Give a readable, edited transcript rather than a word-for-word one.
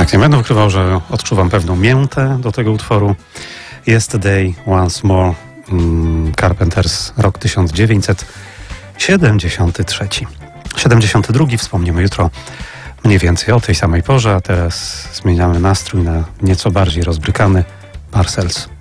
Tak, nie będę ukrywał, że odczuwam pewną miętę do tego utworu. Yesterday, Once More, Carpenters, rok 1973. 72. Wspomnimy jutro mniej więcej o tej samej porze, a teraz zmieniamy nastrój na nieco bardziej rozbrykany Parcels.